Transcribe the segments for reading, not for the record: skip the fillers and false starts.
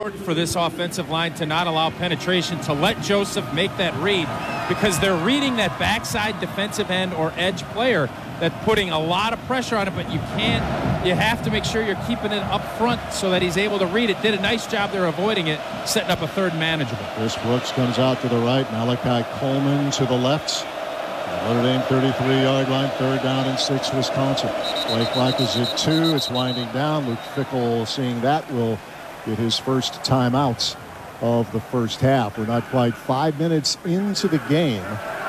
important for this offensive line to not allow penetration, to let Joseph make that read, because they're reading that backside defensive end or edge player that's putting a lot of pressure on it, but you have to make sure you're keeping it up front so that he's able to read it. Did a nice job there avoiding it, setting up a third manageable. Chris Brooks comes out to the right. Malachi Coleman to the left. Notre Dame 33-yard line, 3rd down and 6, Wisconsin. Play clock is at 2. It's winding down. Luke Fickell, seeing that, will get his first timeouts of the first half. We're not quite 5 minutes into the game.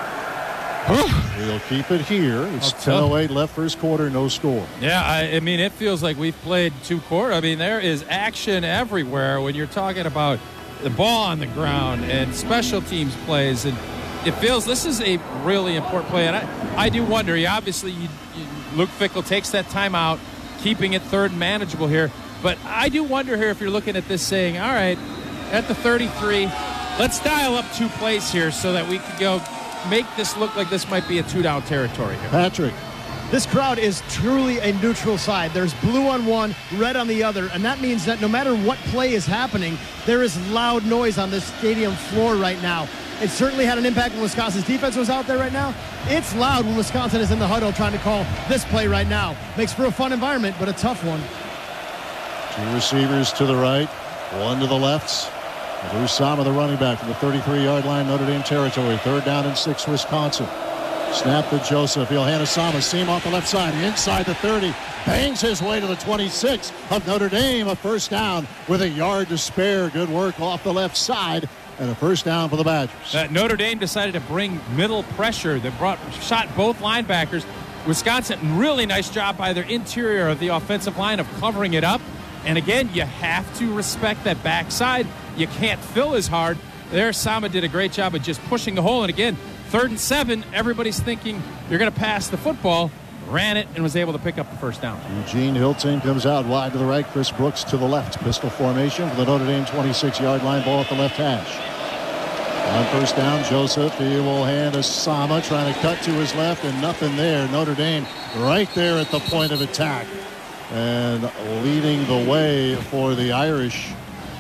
We'll keep it here. It's 10:08 left, first quarter, no score. Yeah, I mean, it feels like we've played 2 quarters. I mean, there is action everywhere when you're talking about the ball on the ground and special teams plays, and it feels this is a really important play. And I do wonder, Luke Fickell takes that timeout, keeping it 3rd and manageable here. But I do wonder here if you're looking at this saying, all right, at the 33, let's dial up 2 plays here so that we can go make this look like this might be a 2-down territory here. Patrick. This crowd is truly a neutral side. There's blue on one, red on the other, and that means that no matter what play is happening, there is loud noise on this stadium floor right now. It certainly had an impact when Wisconsin's defense was out there right now. It's loud when Wisconsin is in the huddle trying to call this play right now. Makes for a fun environment, but a tough one. 2 receivers to the right, 1 to the left. Usama, the running back, from the 33-yard line, Notre Dame territory. 3rd down and 6, Wisconsin. Snap to Joseph. He'll hand Usama. Seam off the left side. Inside the 30. Bangs his way to the 26 of Notre Dame. A first down with a yard to spare. Good work off the left side. And a first down for the Badgers. Notre Dame decided to bring middle pressure. They shot both linebackers. Wisconsin, really nice job by their interior of the offensive line of covering it up. And again, you have to respect that backside. You can't fill as hard. There, Sama did a great job of just pushing the hole. And again, 3rd and 7, everybody's thinking you're going to pass the football. Ran it and was able to pick up the first down. Eugene Hilton comes out wide to the right. Chris Brooks to the left. Pistol formation for the Notre Dame 26-yard line. Ball at the left hash. On first down, Joseph, he will hand Usama, trying to cut to his left, and nothing there. Notre Dame right there at the point of attack. And leading the way for the Irish.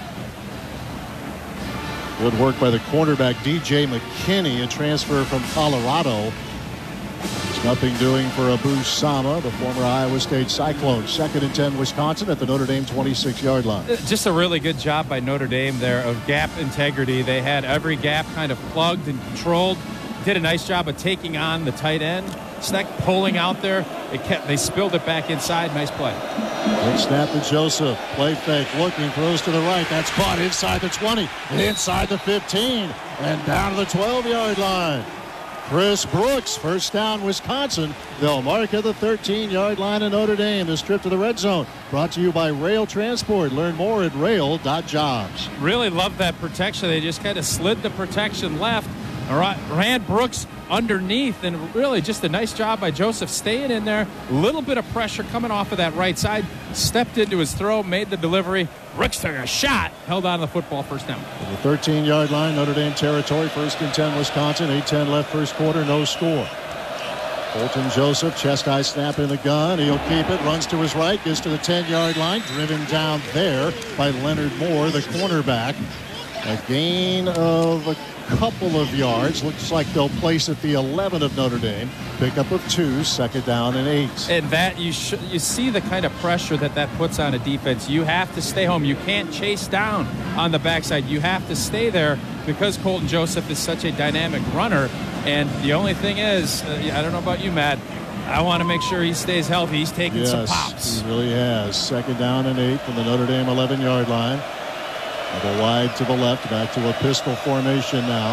Good work by the cornerback, DJ McKinney, a transfer from Colorado. There's nothing doing for Abu Sama, the former Iowa State Cyclone. 2nd and 10, Wisconsin at the Notre Dame 26-yard line. Just a really good job by Notre Dame there of gap integrity. They had every gap kind of plugged and controlled. Did a nice job of taking on the tight end. Sneck pulling out there. They spilled it back inside. Nice play. Good snap to Joseph. Play fake. Looking. Throws to the right. That's caught inside the 20. Inside the 15. And down to the 12-yard line. Chris Brooks. First down, Wisconsin. They'll mark at the 13-yard line of Notre Dame. This trip to the red zone brought to you by Rail Transport. Learn more at rail.jobs. Really love that protection. They just kind of slid the protection left. Ran Brooks underneath, and really just a nice job by Joseph staying in there. A little bit of pressure coming off of that right side. Stepped into his throw, made the delivery. Brooks took a shot, held on to the football, first down. The 13-yard line, Notre Dame territory. 1st and 10, Wisconsin. 8:10 left, first quarter, no score. Colton Joseph, chest-high snap in the gun. He'll keep it, runs to his right, gets to the 10-yard line. Driven down there by Leonard Moore, the cornerback. A gain of a couple of yards. Looks like they'll place at the 11 of Notre Dame. Pickup of 2, 2nd down and 8. And that you see the kind of pressure that puts on a defense. You have to stay home. You can't chase down on the backside. You have to stay there because Colton Joseph is such a dynamic runner. And the only thing is, I don't know about you, Matt, I want to make sure he stays healthy. He's taking some pops. He really has. 2nd down and 8 from the Notre Dame 11-yard line. Double wide to the left, back to a pistol formation now.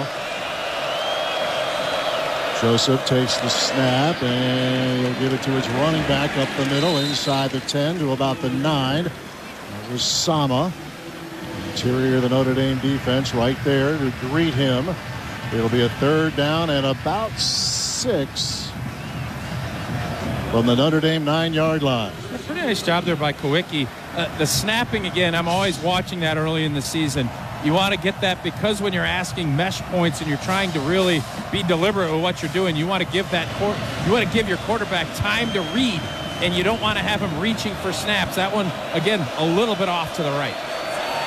Joseph takes the snap, and he'll give it to his running back up the middle, inside the 10 to about the 9. That was Sama. Interior of the Notre Dame defense right there to greet him. It'll be a 3rd down and about 6 from the Notre Dame 9-yard line. A pretty nice job there by Kowicki. The snapping, again, I'm always watching that early in the season. You want to get that because when you're asking mesh points and you're trying to really be deliberate with what you're doing, you want to give your quarterback time to read, and you don't want to have him reaching for snaps. That one, again, a little bit off to the right.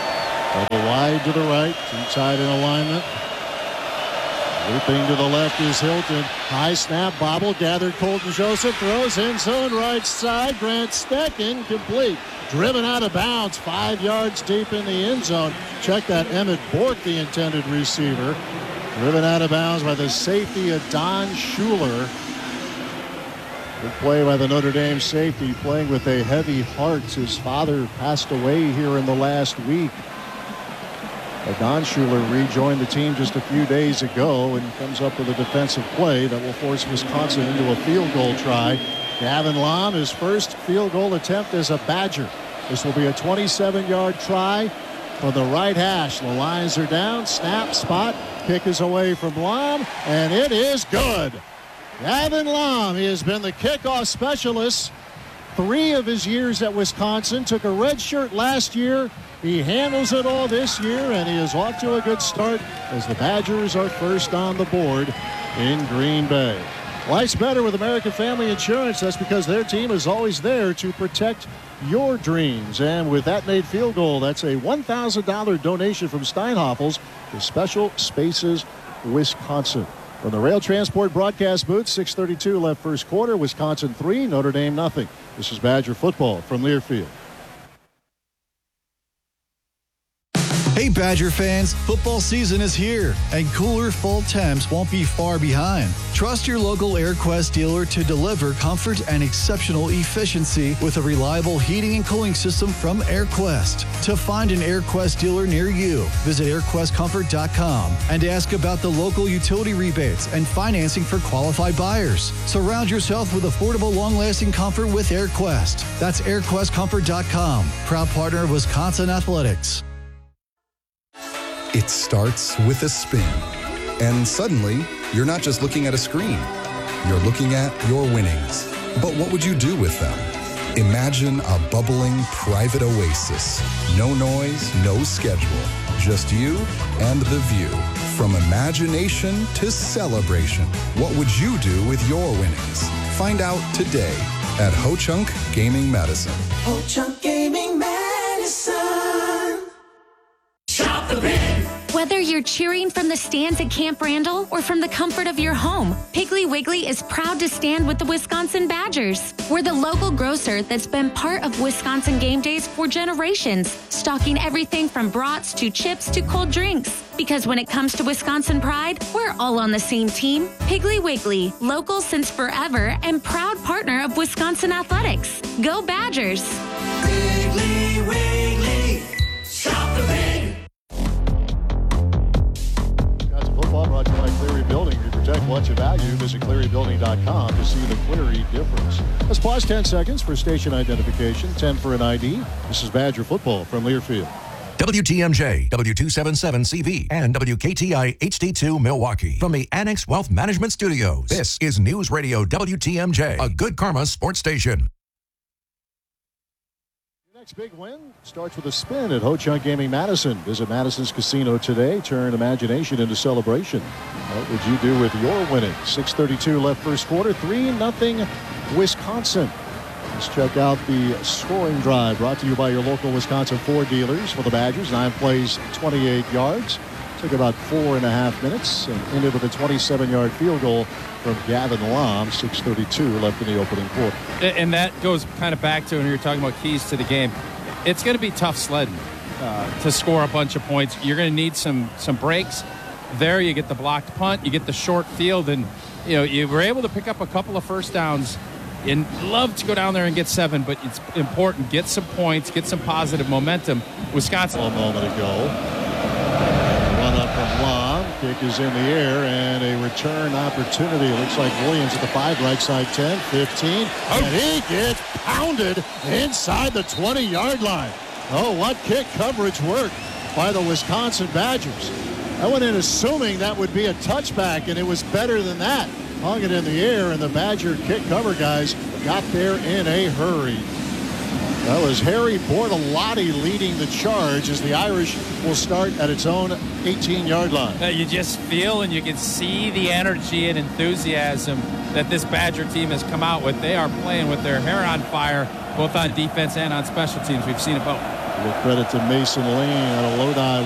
Double wide to the right. Two tight in alignment. Looping to the left is Hilton. High snap, bobble, gathered Colton Joseph, throws in zone right side. Grant Steck incomplete. Driven out of bounds 5 yards deep in the end zone. Check that, Emmett Bork, the intended receiver. Driven out of bounds by the safety of Don Schuler. Good play by the Notre Dame safety, playing with a heavy heart. His father passed away here in the last week. Don Schuler rejoined the team just a few days ago and comes up with a defensive play that will force Wisconsin into a field goal try. Gavin Lom, his first field goal attempt as a Badger. This will be a 27-yard try from the right hash. The lines are down. Snap, spot. Kick is away from Lom, and it is good. Gavin Lom, he has been the kickoff specialist 3 of his years at Wisconsin. Took a red shirt last year. He handles it all this year, and he is off to a good start as the Badgers are first on the board in Green Bay. Life's better with American Family Insurance. That's because their team is always there to protect your dreams. And with that made field goal, that's a $1,000 donation from Steinhoffels to Special Spaces Wisconsin. From the Rail Transport broadcast booth, 6:32 left first quarter. Wisconsin 3, Notre Dame nothing. This is Badger football from Learfield. Hey Badger fans, football season is here, and cooler fall temps won't be far behind. Trust your local AirQuest dealer to deliver comfort and exceptional efficiency with a reliable heating and cooling system from AirQuest. To find an AirQuest dealer near you, visit airquestcomfort.com and ask about the local utility rebates and financing for qualified buyers. Surround yourself with affordable, long-lasting comfort with AirQuest. That's airquestcomfort.com, proud partner of Wisconsin Athletics. It starts with a spin. And suddenly, you're not just looking at a screen. You're looking at your winnings. But what would you do with them? Imagine a bubbling private oasis. No noise, no schedule. Just you and the view. From imagination to celebration. What would you do with your winnings? Find out today at Ho-Chunk Gaming Medicine. Ho-Chunk Gaming Medicine. Shop the big. Whether you're cheering from the stands at Camp Randall or from the comfort of your home, Piggly Wiggly is proud to stand with the Wisconsin Badgers. We're the local grocer that's been part of Wisconsin game days for generations, stocking everything from brats to chips to cold drinks. Because when it comes to Wisconsin pride, we're all on the same team. Piggly Wiggly, local since forever and proud partner of Wisconsin Athletics. Go Badgers! Piggly Wiggly. Shop the big. Football brought to you by Cleary Building. You protect what you value. Visit clearybuilding.com to see the Cleary difference. Let's pause 10 seconds for station identification. 10 for an ID. This is Badger football from Learfield. WTMJ, W277CV, and WKTI HD2 Milwaukee. From the Annex Wealth Management Studios, this is News Radio WTMJ, a Good Karma sports station. Next big win starts with a spin at Ho-Chunk Gaming Madison. Visit Madison's Casino today. Turn imagination into celebration. What would you do with your winning? 6:32 left first quarter. 3-0 Wisconsin. Let's check out the scoring drive brought to you by your local Wisconsin Ford dealers for the Badgers. 9 plays, 28 yards. Took about 4.5 minutes and ended with a 27-yard field goal from Gavin Lom. 6:32 left in the opening quarter. And that goes kind of back to when you were talking about keys to the game. It's going to be tough sledding to score a bunch of points. You're going to need some breaks. There you get the blocked punt, you get the short field, and you were able to pick up a couple of first downs. And love to go down there and get 7, but it's important. Get some points, get some positive momentum. Wisconsin. A moment ago. Run up from Lom. Kick is in the air, and a return opportunity. Looks like Williams at the 5, right side 10, 15. And he gets pounded inside the 20-yard line. Oh, what kick coverage work by the Wisconsin Badgers. I went in assuming that would be a touchback, and it was better than that. Hung it in the air, and the Badger kick cover guys got there in a hurry. That was Harry Bortolotti leading the charge as the Irish will start at its own 18-yard line. You just feel and you can see the energy and enthusiasm that this Badger team has come out with. They are playing with their hair on fire, both on defense and on special teams. We've seen it both. Give credit to Mason Lane at a Lodi